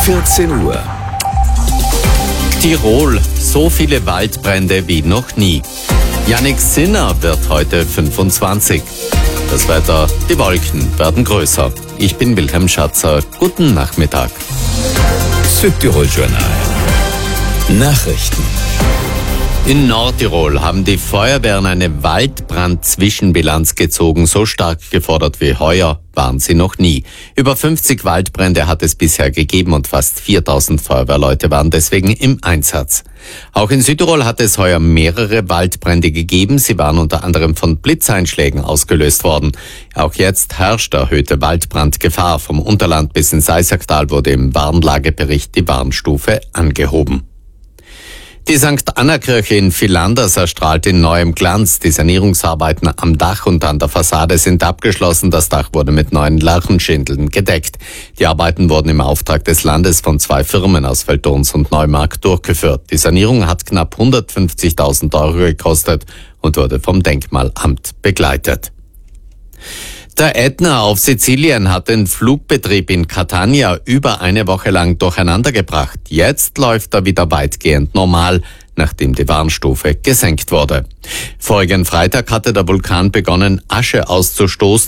14 Uhr. Tirol, so viele Waldbrände wie noch nie. Jannik Sinner wird heute 25. Das Wetter, die Wolken werden größer. Ich bin Wilhelm Schatzer. Guten Nachmittag. Südtirol Journal. Nachrichten. In Nordtirol haben die Feuerwehren eine Waldbrand-Zwischenbilanz gezogen. So stark gefordert wie heuer waren sie noch nie. Über 50 Waldbrände hat es bisher gegeben und fast 4000 Feuerwehrleute waren deswegen im Einsatz. Auch in Südtirol hat es heuer mehrere Waldbrände gegeben. Sie waren unter anderem von Blitzeinschlägen ausgelöst worden. Auch jetzt herrscht erhöhte Waldbrandgefahr. Vom Unterland bis ins Eisacktal wurde im Warnlagebericht die Warnstufe angehoben. Die St. Anna-Kirche in Villanders erstrahlt in neuem Glanz. Die Sanierungsarbeiten am Dach und an der Fassade sind abgeschlossen. Das Dach wurde mit neuen Lärchenschindeln gedeckt. Die Arbeiten wurden im Auftrag des Landes von 2 Firmen aus Veltons und Neumarkt durchgeführt. Die Sanierung hat knapp 150.000 € gekostet und wurde vom Denkmalamt begleitet. Der Ätna auf Sizilien hat den Flugbetrieb in Catania über eine Woche lang durcheinandergebracht. Jetzt läuft er wieder weitgehend normal, nachdem die Warnstufe gesenkt wurde. Vorigen Freitag hatte der Vulkan begonnen, Asche auszustoßen.